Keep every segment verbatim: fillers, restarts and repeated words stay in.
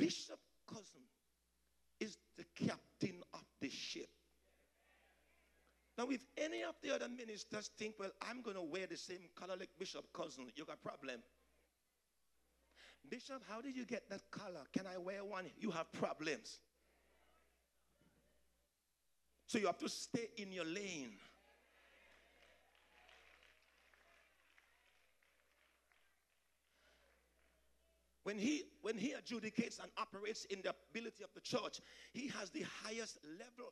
Bishop Cousin is the captain of the ship. Now, if any of the other ministers think, well, I'm going to wear the same color like Bishop Cousin, you got a problem. Bishop, how did you get that color? Can I wear one? You have problems. So you have to stay in your lane. When he, when he adjudicates and operates in the ability of the church, he has the highest level.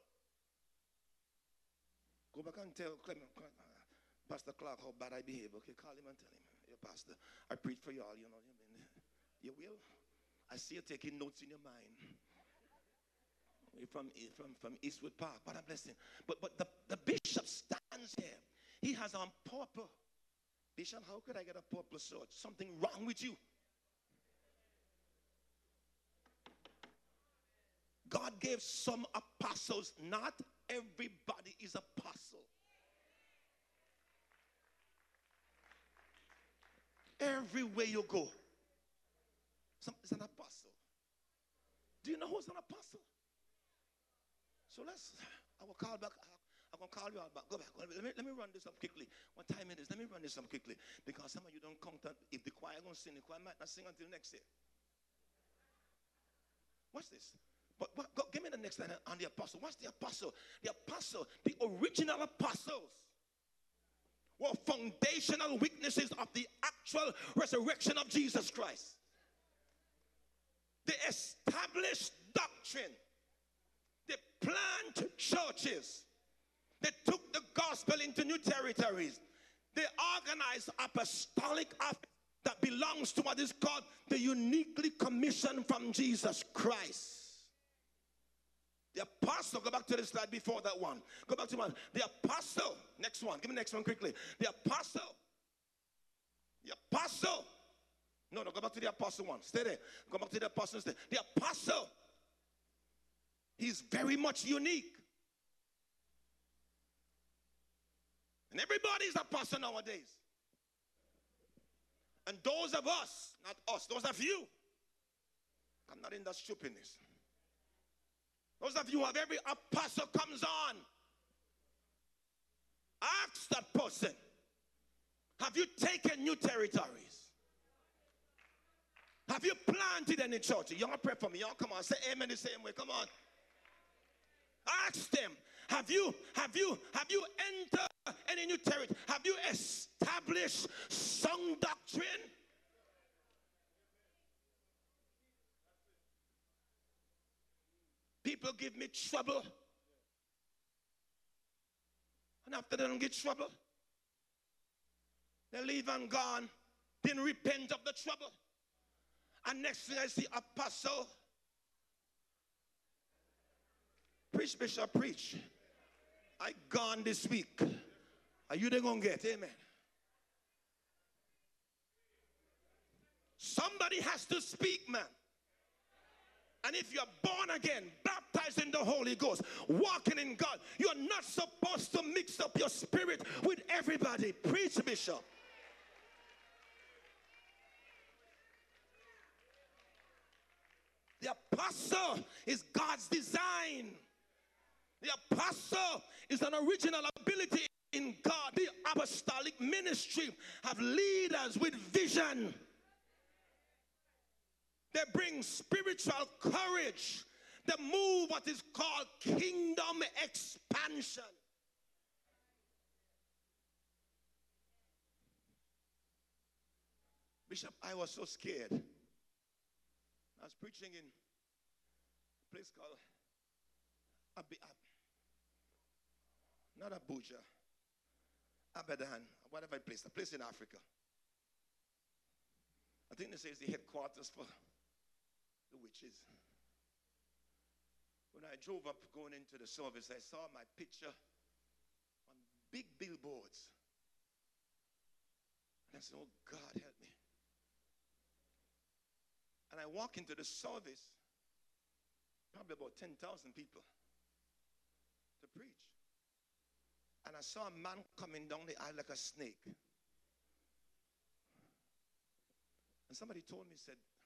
Go back and tell Clement, Pastor Clark how bad I behave. Okay, call him and tell him, your pastor, I preach for y'all, you know. You will. I see you taking notes in your mind. From, from, from Eastwood Park. What a blessing. But, but the, the bishop stands here. He has on purple. Bishop, how could I get a purple sword? Something wrong with you. God gave some apostles. Not everybody is apostle. Everywhere you go, some is an apostle. Do you know who's an apostle? So let's, I will call back, I'm going to call you out back. Go back. Let me, let me run this up quickly. What time it is? Let me run this up quickly. Because some of you don't count that. If the choir going to sing, the choir might not sing until next year. Watch this. But, but go, give me the next line on the apostle. What's the apostle? The apostle, the original apostles were foundational witnesses of the actual resurrection of Jesus Christ. They established doctrine. They planted churches. They took the gospel into new territories. They organized apostolic office that belongs to what is called the uniquely commissioned from Jesus Christ. The apostle, go back to the slide before that one. Go back to one. The apostle, next one. Give me the next one quickly. The apostle. The apostle. No, no, go back to the apostle one. Stay there. Go back to the apostle instead. The apostle. He's very much unique. And everybody's apostle nowadays. And those of us, not us, those of you, I'm not in that stupidness. Those of you who have every apostle comes on, ask that person, have you taken new territories? Have you planted any church? Y'all pray for me. Y'all come on, say amen the same way. Come on. Ask them, have you, have you, have you entered any new territory? Have you established sound doctrine? People give me trouble. And after they don't get trouble, they leave and gone. Didn't repent of the trouble. And next thing I see, apostle. Preach, Bishop, preach. I gone this week. Are you they gonna get? Amen. Somebody has to speak, man. And if you're born again, baptized in the Holy Ghost, walking in God, you're not supposed to mix up your spirit with everybody. Preach, Bishop. The apostle is God's design. The apostle is an original ability in God. The apostolic ministry have leaders with vision. They bring spiritual courage. They move what is called kingdom expansion. Bishop, I was so scared. I was preaching in a place called Ab Ab not Abuja, Abadan, whatever place, a place in Africa. I think they say it's the headquarters for the witches. When I drove up going into the service, I saw my picture on big billboards. And I said, oh God, help me. And I walk into the service, probably about ten thousand people to preach. And I saw a man coming down the aisle like a snake. And somebody told me, said,